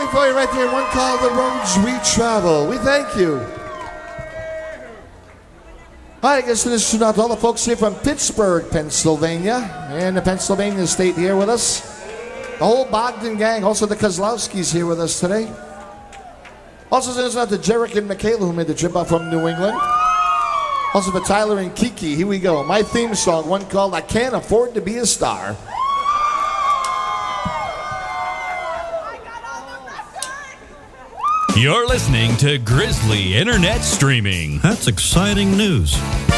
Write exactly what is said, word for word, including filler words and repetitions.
for you right there. One called The Roads We Travel. We thank you. All right, I guess this is out to all the folks here from Pittsburgh, Pennsylvania, and the Pennsylvania State here with us. The whole Bogdan gang, also the Kozlowskis here with us today. Also, this is out to Jarek and Michaela who made the trip out from New England. Also for Tyler and Kiki, here we go. My theme song, one called I Can't Afford to Be a Star. You're listening to Grizzly Internet Streaming. That's exciting news.